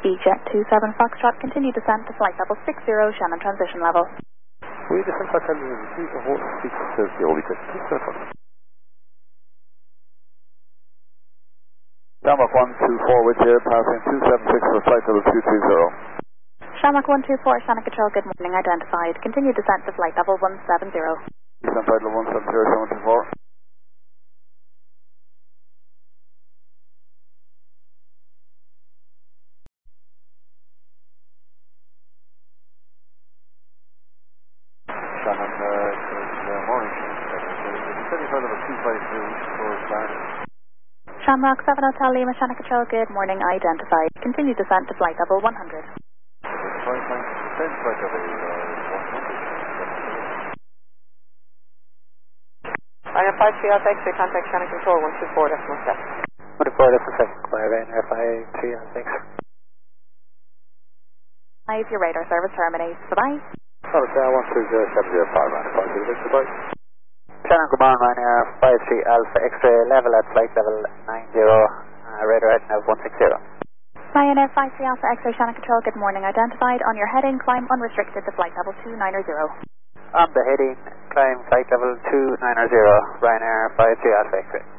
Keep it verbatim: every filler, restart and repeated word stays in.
E-Jet two seven Foxtrot, continue descent to flight level six zero, Shannon transition level. Oui, descend flight level six zero, vitesse two seven. Shamrock one two four with you, passing two seven six for flight level two three zero. Shamrock one two four, Shannon Control, good morning, identified. Continue descent to flight level one seven zero. Descent flight level one seven zero, Shamrock two four. Shannon, uh, good morning. Descending flight level two five two for Shannon. Shamrock seven Hotel Lima, Shannon Control, good morning, identified. Continue descent to flight level one hundred. Descend flight level one hundred. I have five three Alpha X-ray, contact Shannon Control one two four, decimal seven. one two four, decimal seven, by Ryanair five three Alpha X. Five, your radar service terminates. Bye-bye. Hotel one two zero seven zero five, Ryanair five three, goodbye. Shannon, good morning, Ryanair five three Alpha X-ray, level at flight level nine zero, uh, radar heading of one six zero. Ryanair five three Alpha X-ray, Shannon Control, good morning, identified. On your heading, climb unrestricted to flight level two nine zero. On the heading, climb flight level two nine zero, Ryanair five three Alpha X-ray.